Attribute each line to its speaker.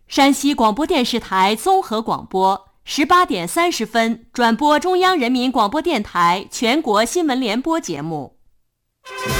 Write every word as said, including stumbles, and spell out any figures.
Speaker 1: 山西广播电视台综合广播，十八点三十分转播中央人民广播电台全国新闻联播节目。